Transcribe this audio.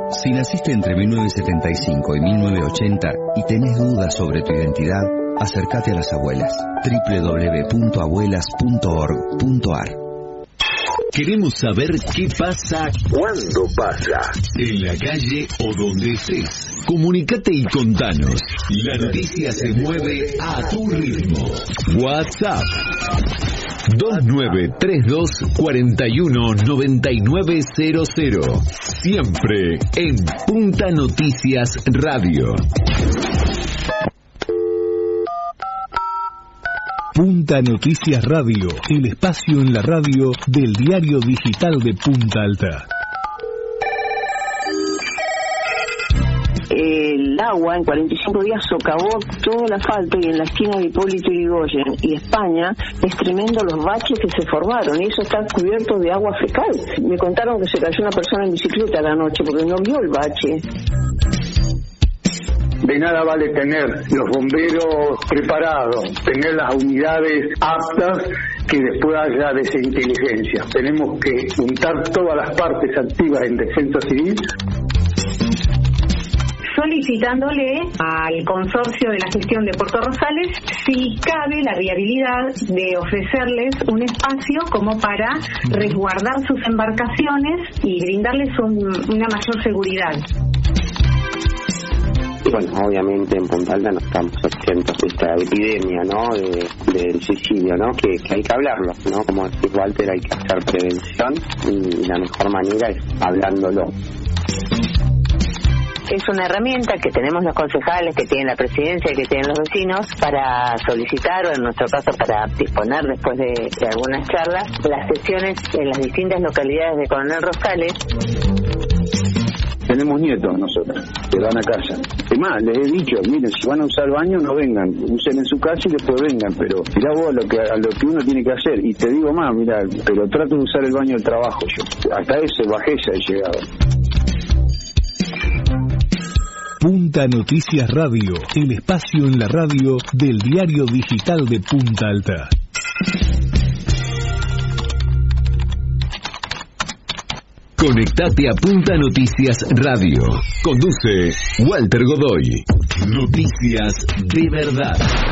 Si naciste entre 1975 y 1980 y tenés dudas sobre tu identidad, acércate a las abuelas. www.abuelas.org.ar. Queremos saber qué pasa, cuándo pasa, en la calle o donde estés. Comunicate y contanos. La noticia se mueve a tu ritmo. WhatsApp 2932-419900. Siempre en Punta Noticias Radio. Punta Noticias Radio, el espacio en la radio del diario digital de Punta Alta. El agua en 45 días socavó todo el asfalto y en la esquina de Hipólito Yrigoyen y España es tremendo los baches que se formaron y eso está cubierto de agua fecal. Me contaron que se cayó una persona en bicicleta la noche porque no vio el bache. De nada vale tener los bomberos preparados, tener las unidades aptas, que después haya desinteligencia. Tenemos que juntar todas las partes activas en defensa civil. Solicitándole al consorcio de la gestión de Puerto Rosales si cabe la viabilidad de ofrecerles un espacio como para resguardar sus embarcaciones y brindarles una mayor seguridad. Bueno, obviamente en Punta Alta no estamos exentos de esta epidemia, ¿no? Del suicidio, ¿no? Que hay que hablarlo, ¿no? Como decís, Walter, hay que hacer prevención y la mejor manera es hablándolo. Es una herramienta que tenemos los concejales, que tienen la presidencia y que tienen los vecinos para solicitar, o en nuestro caso para disponer después de algunas charlas, las sesiones en las distintas localidades de Coronel Rosales. Tenemos nietos nosotros, que van a casa. Es más, les he dicho, miren, si van a usar el baño, no vengan, usen en su casa y después vengan, pero mirá vos lo que uno tiene que hacer. Y te digo más, mirá, pero trato de usar el baño del trabajo yo. Hasta ese bajeza he llegado. Punta Noticias Radio, el espacio en la radio del diario digital de Punta Alta. Conectate a Punta Noticias Radio. Conduce Walter Godoy. Noticias de verdad.